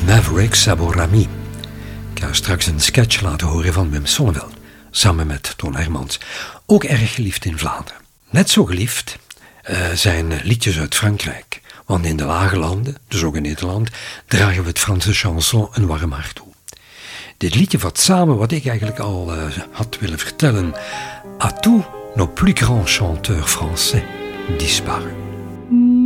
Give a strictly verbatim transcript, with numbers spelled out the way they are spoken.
Maverick Saborami. Ik ga straks een sketch laten horen van Wim Sonneveld, samen met Toon Hermans. Ook erg geliefd in Vlaanderen. Net zo geliefd uh, zijn liedjes uit Frankrijk. Want in de lage landen, dus ook in Nederland, dragen we het Franse chanson een warm hart toe. Dit liedje vat samen wat ik eigenlijk al uh, had willen vertellen. À tous nos plus grands chanteurs français disparus.